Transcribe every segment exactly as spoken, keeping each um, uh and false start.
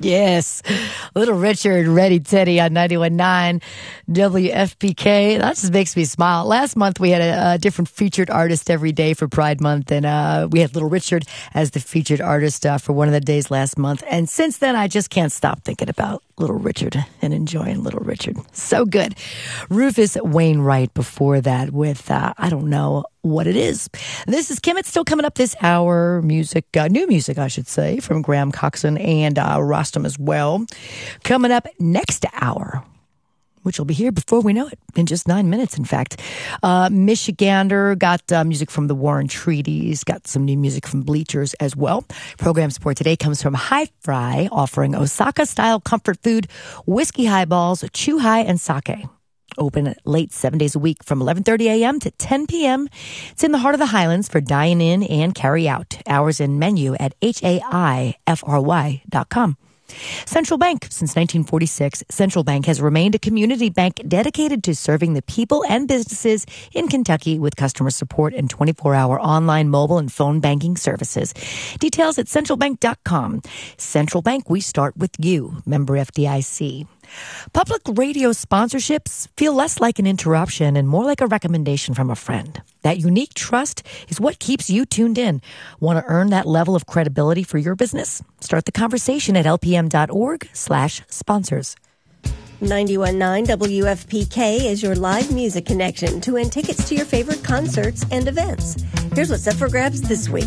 Yes. Little Richard, Ready Teddy on ninety-one point nine W F P K. That just makes me smile. Last month, we had a, a different featured artist every day for Pride Month, and uh, we had Little Richard as the featured artist uh, for one of the days last month. And since then, I just can't stop thinking about Little Richard and enjoying Little Richard. So good. Rufus Wainwright before that with, uh, I don't know what it is. This is Kim. It's still coming up this hour. Music, uh, new music, I should say, from Graham Coxon and uh, Rostam as well. Coming up next hour, which will be here before we know it, in just nine minutes, in fact. Uh, Michigander got uh, music from the Warren Treaties, got some new music from Bleachers as well. Program support today comes from High Fry, offering Osaka-style comfort food, whiskey highballs, chew high, and sake. Open late seven days a week from eleven thirty a.m. to ten p.m. It's in the heart of the Highlands for dine-in and carry-out. Hours and menu at H A I F R Y dot com. Central Bank. Since nineteen forty-six, Central Bank has remained a community bank dedicated to serving the people and businesses in Kentucky with customer support and twenty-four hour online, mobile, and phone banking services. Details at central bank dot com. Central Bank, we start with you. Member F D I C. Public radio sponsorships feel less like an interruption and more like a recommendation from a friend. That unique trust is what keeps you tuned in. Want to earn that level of credibility for your business? Start the conversation at L P M dot org slash sponsors. ninety-one point nine W F P K is your live music connection to win tickets to your favorite concerts and events. Here's what's up for grabs this week.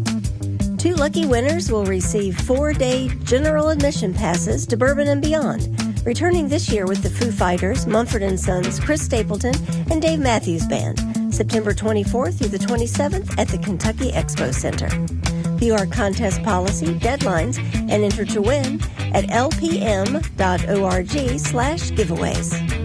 Two lucky winners will receive four-day general admission passes to Bourbon and Beyond, returning this year with the Foo Fighters, Mumford and Sons, Chris Stapleton, and Dave Matthews Band, September twenty-fourth through the twenty-seventh at the Kentucky Expo Center. View our contest policy, deadlines, and enter to win at L P M dot org slash giveaways.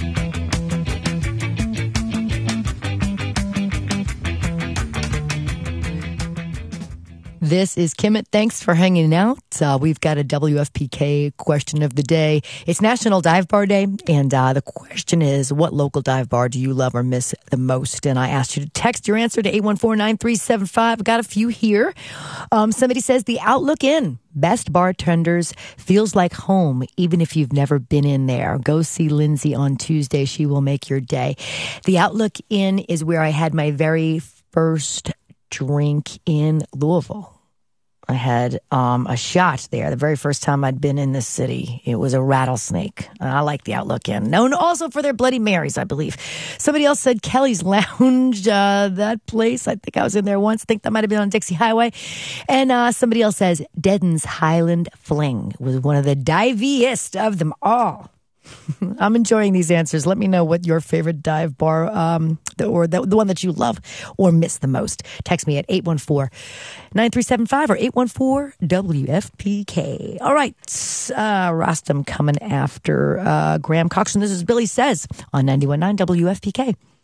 This is Kimmett. Thanks for hanging out. Uh, we've got a W F P K question of the day. It's National Dive Bar Day, and uh, the question is, what local dive bar do you love or miss the most? And I asked you to text your answer to eight one four, nine three seven five. I've got a few here. Um, somebody says, the Outlook Inn. Best bartenders, feels like home, even if you've never been in there. Go see Lindsay on Tuesday. She will make your day. The Outlook Inn is where I had my very first drink in Louisville. I had um, a shot there the very first time I'd been in this city. It was a rattlesnake. I like the Outlook Inn. Known also for their Bloody Marys, I believe. Somebody else said Kelly's Lounge, uh, that place. I think I was in there once. I think that might have been on Dixie Highway. And uh, somebody else says Dedden's Highland Fling was one of the diviest of them all. I'm enjoying these answers. Let me know what your favorite dive bar, um, the, or the, the one that you love or miss the most. Text me at eight one four, nine three seven five or eight one four W F P K. All right. Uh, Rostam coming after uh, Graham Coxon. This is Billy Says on ninety-one point nine W F P K.